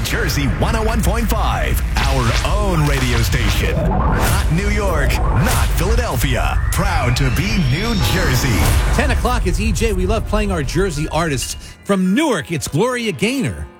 Jersey 101.5, our own radio station. Not New York, not Philadelphia. Proud to be New Jersey. 10 o'clock is EJ. We love playing our Jersey artists. From Newark, it's Gloria Gaynor.